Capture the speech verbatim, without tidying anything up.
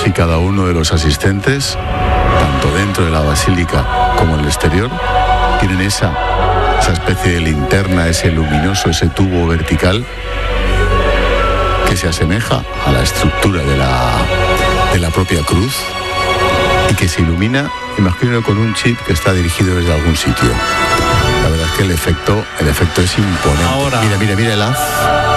y cada uno de los asistentes, tanto dentro de la basílica como en el exterior, tienen esa, esa especie de linterna, ese luminoso, ese tubo vertical que se asemeja a la estructura de la, de la propia cruz y que se ilumina, imagino, con un chip que está dirigido desde algún sitio. La verdad es que el efecto, el efecto es imponente. Ahora, mira, mira, mira el haz.